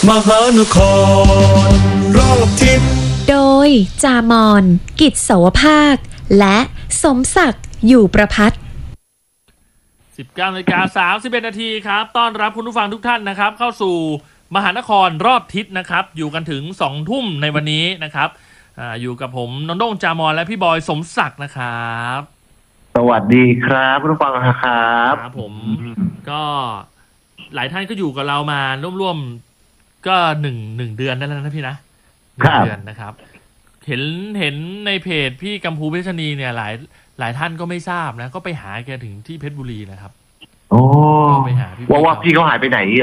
มหานครรอบทิศโดยจามอนกิจโสภาคและสมศักดิ์อยู่ประพัฒน์ 19:31 นาทีครับต้อนรับคุณผู้ฟังทุกท่านนะครับเข้าสู่มหานครรอบทิศนะครับอยู่กันถึง2 ทุ่มในวันนี้นะครับอยู่กับผมนนท์จามอนและพี่บอยสมศักดิ์นะครับสวัสดีครับคุณผู้ฟังครับผมก็หลายท่านก็อยู่กับเรามาร่วมๆก็หนึ่งเดือนได้แล้วนะพี่นะ1 เดือนนะครับเห็นในเพจพี่กัมพูเพชรณีเนี่ยหลายท่านก็ไม่ทราบนะก็ไปหาแกถึงที่เพชรบุรีนะครับโอ้ไปหาพี่ว่าพี่เขาหายไปไหน